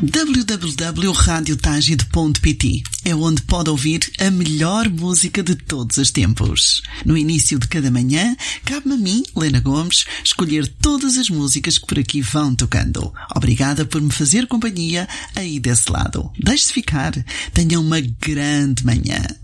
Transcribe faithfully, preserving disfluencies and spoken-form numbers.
w w w ponto rádio tágide ponto p t é onde pode ouvir a melhor música de todos os tempos. No início de cada manhã, cabe-me a mim, Lena Gomes, escolher todas as músicas que por aqui vão tocando. Obrigada por me fazer companhia aí desse lado. Deixe-se ficar. Tenha uma grande manhã.